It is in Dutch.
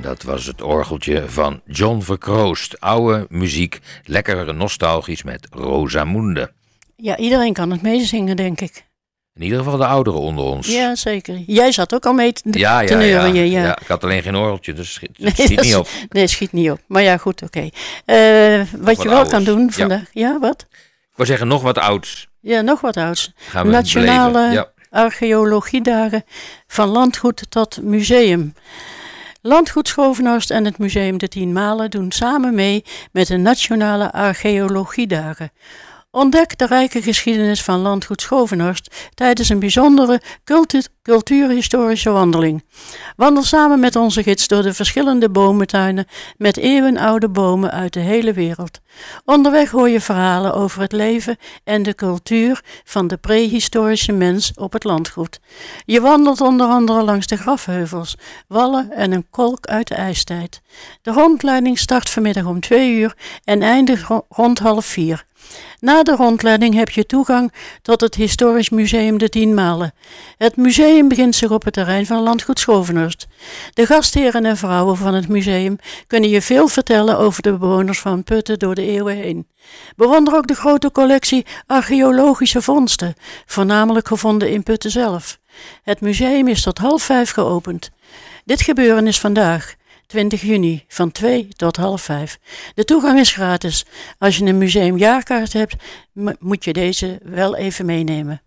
dat was het orgeltje van John Verkroost. Oude muziek, lekker nostalgisch met Rosamunde. Ja, iedereen kan het meezingen, denk ik. In ieder geval de ouderen onder ons. Ja, zeker. Jij zat ook al mee te neuren. Ja. Ja, ik had alleen geen orgeltje, dus het schiet niet op. Nee, schiet niet op. Maar ja, goed, oké. Wat je wel ouds. kan doen vandaag... Ja, wat? Ik wou zeggen, nog wat ouds. Ja, nog wat ouds. Gaan we Nationale Archeologiedagen van landgoed tot museum. Landgoed Schovenhorst en het Museum de 10 Malen doen samen mee met de Nationale Archeologiedagen. Ontdek de rijke geschiedenis van landgoed Schovenhorst tijdens een bijzondere cultuurhistorische wandeling. Wandel samen met onze gids door de verschillende bomentuinen met eeuwenoude bomen uit de hele wereld. Onderweg hoor je verhalen over het leven en de cultuur van de prehistorische mens op het landgoed. Je wandelt onder andere langs de grafheuvels, wallen en een kolk uit de ijstijd. De rondleiding start vanmiddag om 2 uur en eindigt rond 3:30. Na de rondleiding heb je toegang tot het Historisch Museum de 10 Malen. Het museum begint zich op het terrein van landgoed Schovenhorst. De gastheren en vrouwen van het museum kunnen je veel vertellen over de bewoners van Putten door de eeuwen heen. Bewonder ook de grote collectie archeologische vondsten, voornamelijk gevonden in Putten zelf. Het museum is tot 4:30 geopend. Dit gebeuren is vandaag, 20 juni, van 2 tot 4:30. De toegang is gratis. Als je een museumjaarkaart hebt, moet je deze wel even meenemen.